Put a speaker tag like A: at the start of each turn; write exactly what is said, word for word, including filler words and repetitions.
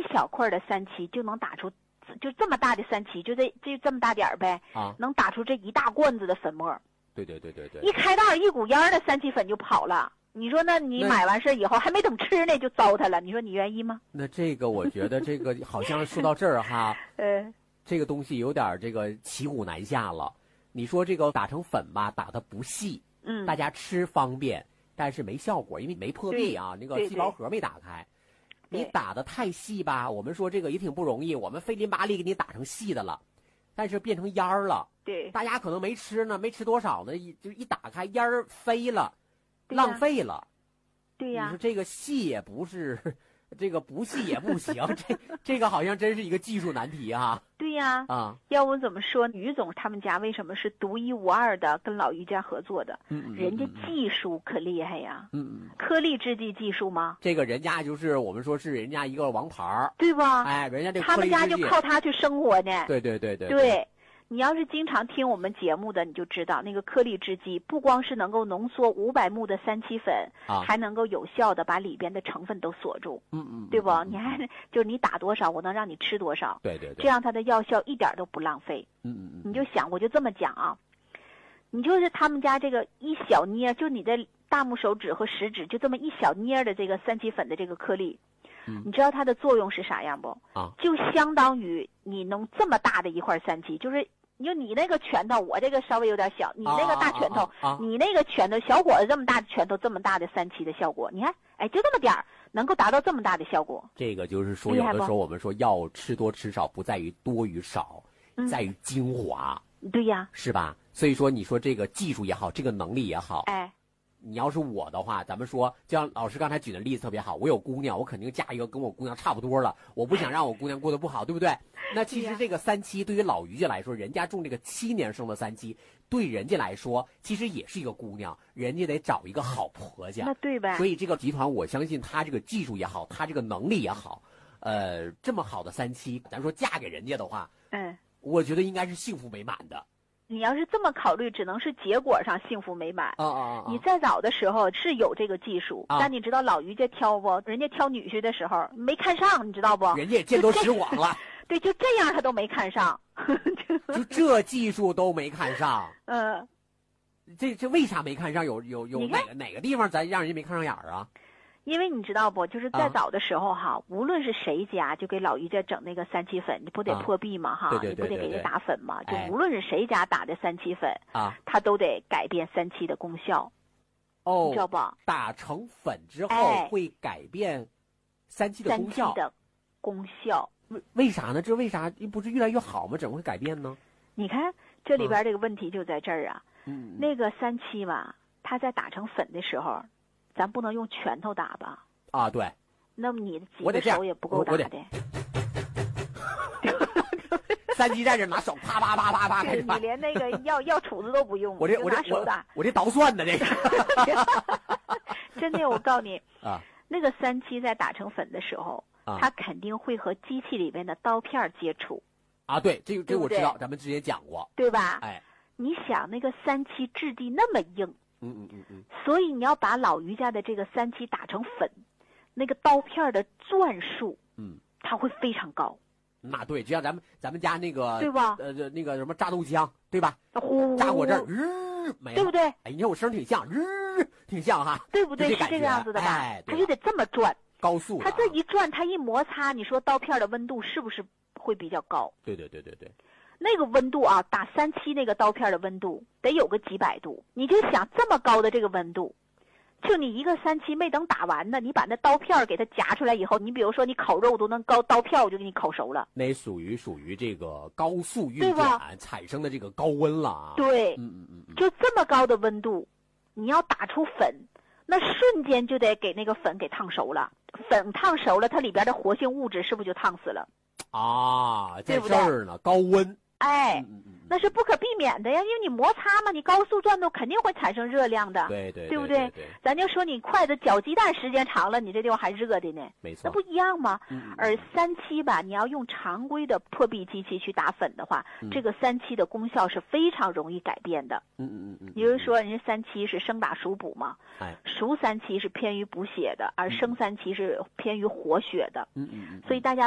A: 小块的三七就能打出，就这么大的三七，就这就这么大点儿呗，
B: 啊，
A: 能打出这一大罐子的粉末。
B: 对对对对对，
A: 一开袋一股烟儿的三七粉就跑了。你说那你买完事以后还没等吃呢就糟蹋了，你说你愿意吗？
B: 那这个我觉得这个好像说到这儿哈，
A: 呃，
B: 这个东西有点这个骑虎难下了。你说这个打成粉吧，打得不细，
A: 嗯，
B: 大家吃方便，但是没效果，因为没破壁啊，那个细胞核没打开。你打得太细吧，我们说这个也挺不容易，我们费劲巴力给你打成细的了，但是变成烟儿了。
A: 对，
B: 大家可能没吃呢，没吃多少呢，一就一打开烟儿飞了，浪费了。
A: 对呀，
B: 你说这个细也不是，这个不细也不行，这这个好像真是一个技术难题啊。
A: 对呀，
B: 啊，
A: 要不怎么说于总他们家为什么是独一无二的跟老于家合作的？
B: 嗯嗯，
A: 人家技术可厉害呀。
B: 嗯嗯，
A: 颗粒制剂技术吗？
B: 这个人家就是我们说是人家一个王牌儿，
A: 对吧？
B: 哎，人家这
A: 他们家就靠他去生活呢。
B: 对对对对。
A: 对。你要是经常听我们节目的，你就知道那个颗粒制剂不光是能够浓缩五百目的三七粉，
B: 啊，
A: 还能够有效的把里边的成分都锁住。
B: 嗯嗯，
A: 对不？你还就是你打多少，我能让你吃多少。
B: 对对对。
A: 这样它的药效一点都不浪费。
B: 嗯嗯嗯。
A: 你就想，我就这么讲啊，你就是他们家这个一小捏，就你的大拇手指和食指，就这么一小捏的这个三七粉的这个颗粒。
B: 嗯，
A: 你知道它的作用是啥样不？
B: 啊，
A: 就相当于你弄这么大的一块三七，就是就你那个拳头，我这个稍微有点小，你那个大拳头，
B: 啊啊啊啊
A: 你那个拳头，小伙子这么大的拳头，这么大的三七的效果，你看，哎，就这么点儿，能够达到这么大的效果。
B: 这个就是说，有的时候我们说药吃多吃少，不在于多与少，
A: 嗯、
B: 在于精华。
A: 对呀，
B: 是吧？所以说，你说这个技术也好，这个能力也好，
A: 哎。
B: 你要是我的话，咱们说，就像老师刚才举的例子特别好，我有姑娘，我肯定嫁一个跟我姑娘差不多了，我不想让我姑娘过得不好，对不对？那其实这个三七对于老于家来说，人家种这个七年生的三七，对人家来说其实也是一个姑娘，人家得找一个好婆家，
A: 那对呗。
B: 所以这个集团，我相信他这个技术也好，他这个能力也好，呃，这么好的三七，咱说嫁给人家的话，
A: 嗯，
B: 我觉得应该是幸福美满的。
A: 你要是这么考虑，只能是结果上幸福美满。
B: 啊啊啊！
A: 你再早的时候是有这个技术，
B: 啊、
A: 但你知道老于家挑不？人家挑女婿的时候没看上，你知道不？
B: 人家也见多识广了。
A: 对，就这样他都没看上。
B: 就这技术都没看上。
A: 嗯。
B: 这这为啥没看上？有有有哪个哪个地方咱让人家没看上眼儿啊？
A: 因为你知道不，就是在早的时候哈，啊、无论是谁家就给老于家整那个三七粉，你不得破壁嘛哈？
B: 对对对对对，
A: 你不得给他打粉嘛？
B: 哎、
A: 就无论是谁家打的三七粉
B: 啊，
A: 他都得改变三七的功效。
B: 哦，
A: 你知道不？
B: 打成粉之后会改变三七的功效。
A: 三七的功效。
B: 为为啥呢？这为啥不是越来越好吗？怎么会改变呢？
A: 你看这里边这个问题就在这儿啊。
B: 嗯。
A: 那个三七吧，它在打成粉的时候。咱不能用拳头打吧？
B: 啊，对。
A: 那么你的几个手也不够打的。
B: 三七在这拿手啪啪啪啪啪开始
A: 你连那个药药杵子都不用，
B: 我这我这
A: 手打。
B: 我这捣蒜的这个。
A: 真的，我告诉你
B: 啊，
A: 那个三七在打成粉的时候，
B: 啊、
A: 它肯定会和机器里面的刀片接触。
B: 啊，对，这个这个我知道，咱们之前讲过，
A: 对吧？
B: 哎，
A: 你想那个三七质地那么硬。
B: 嗯嗯嗯嗯，
A: 所以你要把老于家的这个三七打成粉，那个刀片的钻数，
B: 嗯，
A: 它会非常高。
B: 那对，就像咱们咱们家那个，
A: 对吧？
B: 呃，那个什么榨豆浆，对吧？
A: 呼，
B: 榨果汁儿，日、呃，没了，
A: 对不对？
B: 哎，你看我声挺像，日、呃，挺像哈，
A: 对不对？
B: 是
A: 这个样子的吧？
B: 哎，
A: 它就得这么转，
B: 高速。
A: 它这一转，它一摩擦，你说刀片的温度是不是会比较高？
B: 对对对对对。
A: 那个温度啊，打三七那个刀片的温度得有个几百度，你就想这么高的这个温度，就你一个三七没等打完呢，你把那刀片给它夹出来以后，你比如说你烤肉都能高刀片我就给你烤熟了，
B: 那属于属于这个高速运转产生的这个高温了啊。
A: 对，
B: 嗯嗯嗯，
A: 就这么高的温度，你要打出粉，那瞬间就得给那个粉给烫熟了，粉烫熟了，它里边的活性物质是不是就烫死了？
B: 啊，在这儿呢，高温。
A: 哎，
B: 嗯嗯，
A: 那是不可避免的呀，因为你摩擦嘛，你高速转动肯定会产生热量的，
B: 对对，
A: 对不
B: 对？对对，
A: 咱就说你筷子搅鸡蛋时间长了，你这地方还热的呢，
B: 没错，
A: 那不一样吗？
B: 嗯、
A: 而三七吧，你要用常规的破壁机器去打粉的话，
B: 嗯、
A: 这个三七的功效是非常容易改变的。
B: 嗯嗯嗯，
A: 比如说人家三七是生打熟补嘛，
B: 哎，
A: 熟三七是偏于补血的，而生三七是偏于活血的，
B: 嗯嗯嗯，
A: 所以大家。